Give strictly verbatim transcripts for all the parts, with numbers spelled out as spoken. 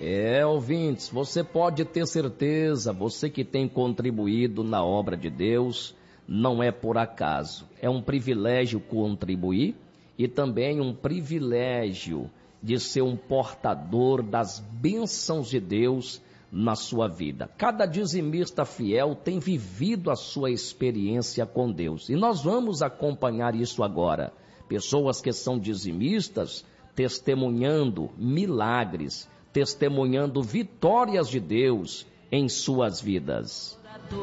É, ouvintes, você pode ter certeza, você que tem contribuído na obra de Deus, não é por acaso. É um privilégio contribuir e também um privilégio de ser um portador das bênçãos de Deus na sua vida. Cada dizimista fiel tem vivido a sua experiência com Deus. E nós vamos acompanhar isso agora. Pessoas que são dizimistas testemunhando milagres, testemunhando vitórias de Deus em suas vidas.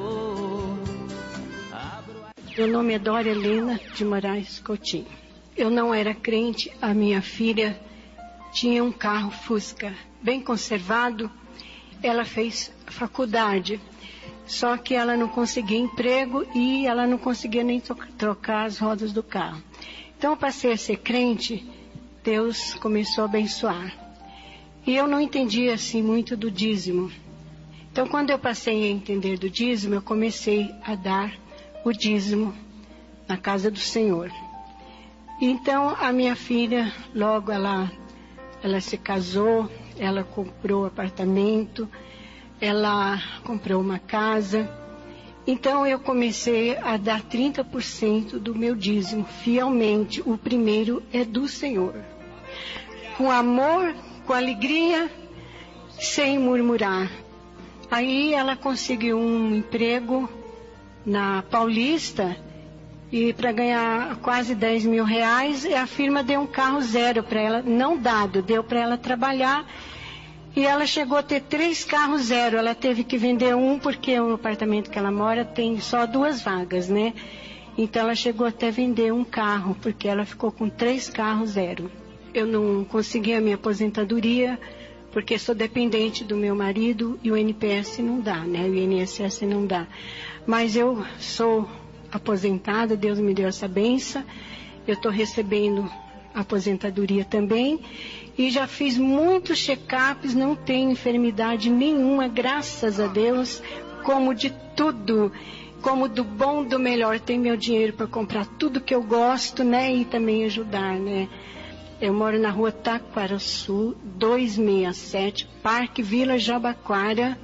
Meu nome é Dória Helena de Moraes Coutinho. Eu não era crente, a minha filha tinha um carro Fusca bem conservado. Ela fez faculdade, só que ela não conseguia emprego e ela não conseguia nem trocar as rodas do carro. Então eu passei a ser crente, Deus começou a abençoar. E eu não entendia assim muito do dízimo. Então quando eu passei a entender do dízimo, eu comecei a dar o dízimo na casa do Senhor. Então a minha filha, logo ela, ela se casou, ela comprou apartamento, ela comprou uma casa. Então eu comecei a dar trinta por cento do meu dízimo, fielmente. O primeiro é do Senhor. Com amor, com alegria, sem murmurar. Aí ela conseguiu um emprego na Paulista e para ganhar quase dez mil reais, a firma deu um carro zero para ela, não dado, deu para ela trabalhar. E ela chegou a ter três carros zero. Ela teve que vender um porque o apartamento que ela mora tem só duas vagas, né? Então ela chegou até vender um carro porque ela ficou com três carros zero. Eu não consegui a minha aposentadoria porque sou dependente do meu marido e o N P S não dá, né? O I N S S não dá. Mas eu sou aposentada, Deus me deu essa benção. Eu estou recebendo aposentadoria também. E já fiz muitos check-ups, não tenho enfermidade nenhuma, graças a Deus, como de tudo, como do bom, do melhor. Tenho meu dinheiro para comprar tudo que eu gosto, né, e também ajudar, né. Eu moro na rua Taquaraçu, duzentos e sessenta e sete, Parque Vila Jabaquara.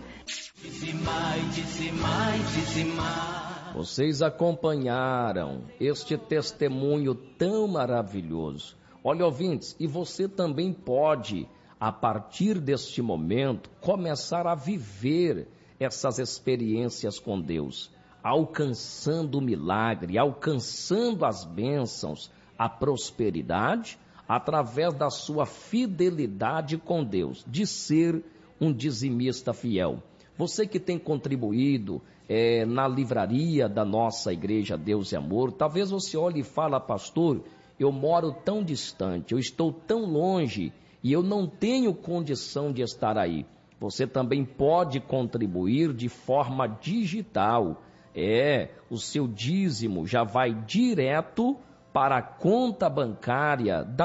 Vocês acompanharam este testemunho tão maravilhoso. Olha, ouvintes, e você também pode, a partir deste momento, começar a viver essas experiências com Deus, alcançando o milagre, alcançando as bênçãos, a prosperidade, através da sua fidelidade com Deus, de ser um dizimista fiel. Você que tem contribuído é, na livraria da nossa igreja Deus e Amor, talvez você olhe e fale, pastor, eu moro tão distante, eu estou tão longe e eu não tenho condição de estar aí. Você também pode contribuir de forma digital. É, o seu dízimo já vai direto para a conta bancária da